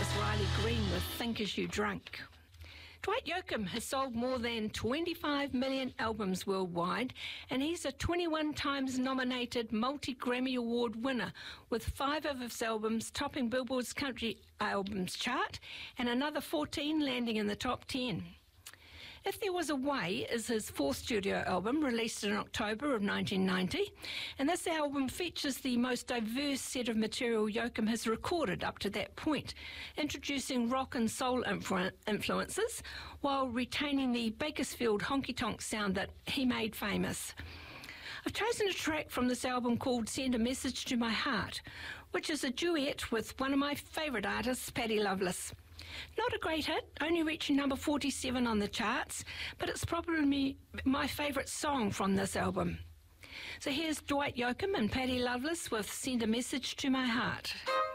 was Riley Green with Think As You Drunk. Dwight Yoakam has sold more than 25 million albums worldwide, and he's a 21 times nominated multi-Grammy Award winner, with 5 of his albums topping Billboard's Country Albums chart and another 14 landing in the top 10. If There Was a Way is his 4th studio album, released in October of 1990, and this album features the most diverse set of material Yoakam has recorded up to that point, introducing rock and soul influences while retaining the Bakersfield honky-tonk sound that he made famous. I've chosen a track from this album called Send a Message to My Heart, which is a duet with one of my favourite artists, Patty Loveless. Not a great hit, only reaching number 47 on the charts, but it's probably my favourite song from this album. So here's Dwight Yoakam and Patty Loveless with Send a Message to My Heart.